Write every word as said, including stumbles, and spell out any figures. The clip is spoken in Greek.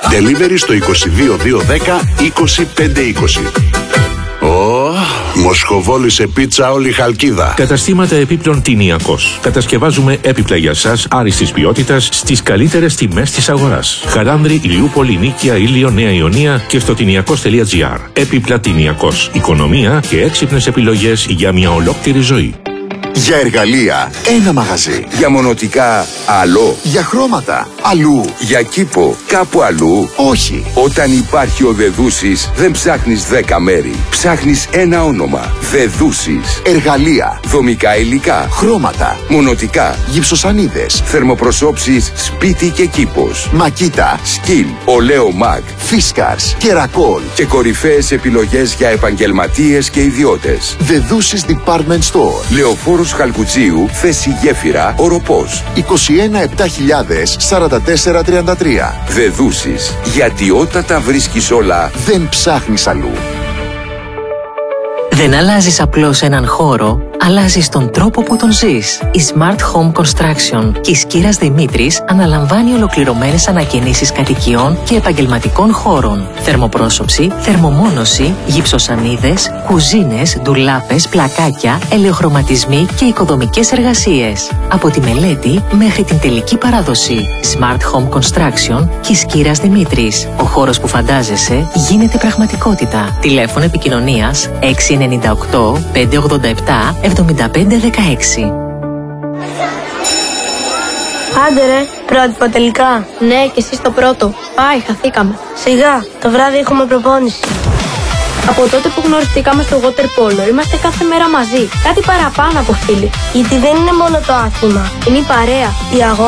Delivery στο είκοσι δύο δύο δέκα είκοσι πέντε είκοσι. Ω, μοσχοβόλησε πίτσα όλη η Χαλκίδα. Καταστήματα επίπλων Τηνιακός. Κατασκευάζουμε έπιπλα για σας άριστης ποιότητας στις καλύτερες τιμές της αγοράς. Χαράνδρη, Ηλιούπολη, Νίκαια, Ήλιο, Νέα Ιωνία και στο τηνιακός τελεία τζι άρ. Έπιπλα Τηνιακός. Οικονομία και έξυπνες επιλογές για μια ολόκληρη ζωή. Για εργαλεία, ένα μαγαζί. Για μονοτικά, άλλο. Για χρώματα, αλλού. Για κήπο, κάπου αλλού. Όχι. Όταν υπάρχει ο Δεδούσης, δεν ψάχνεις δέκα μέρη. Ψάχνεις ένα όνομα. Δεδούσης. Εργαλεία, Δομικά υλικά. χρώματα, Μονοτικά. γυψοσανίδες, Θερμοπροσώψεις σπίτι και κήπος. μακίτα, Σκυλ, Ολέο Μαγ. φίσκαρς, κερακόλ. Και κορυφαίες επιλογές για επαγγελματίες και ιδιώτες. Δεδούσης Department Store. Λεωφόρος Χαλκουτσίου, θέση Γέφυρα, Οροπός. είκοσι ένα επτά χιλιάδες σαράντα τέσσερα τριάντα τρία. Δεδούσης. Γιατί όταν τα βρίσκεις όλα, Δεν ψάχνεις αλλού. Δεν αλλάζεις απλώς έναν χώρο, αλλάζεις τον τρόπο που τον ζεις. Η Smart Home Construction και η Σκύρας Δημήτρης αναλαμβάνει ολοκληρωμένες ανακαινήσεις κατοικιών και επαγγελματικών χώρων. Θερμοπρόσωψη, θερμομόνωση, γυψοσανίδες, κουζίνες, ντουλάπες, πλακάκια, ελαιοχρωματισμοί και οικοδομικές εργασίες. Από τη μελέτη μέχρι την τελική παράδοση. Smart Home Construction και η Σκύρας Δημήτρης. Ο χώρος που φαντάζεσαι γίνεται πραγματικότητα. Τηλέφωνο επικοινωνίας έξι εννιά οκτώ πέντε ογδόντα επτά εβδομήντα πέντε δεκαέξι. Άντε ρε, πρότυπο τελικά. Ναι, και εσύ στο πρώτο. Πάει, χαθήκαμε. Σιγά, το βράδυ έχουμε προπόνηση. Από τότε που γνωριστήκαμε στο water polo, είμαστε κάθε μέρα μαζί. Κάτι παραπάνω από φίλοι. Γιατί δεν είναι μόνο το άθλημα. Είναι η παρέα. Η αγώνα.